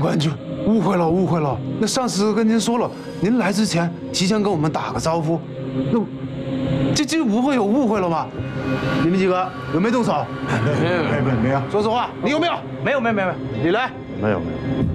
官军，误会了，误会了。那上司跟您说了，您来之前提前跟我们打个招呼，那这不会有误会了吗？你们几个有没有动手？ 没有。 说实话，你有没有？ 没有。 你来。 没有。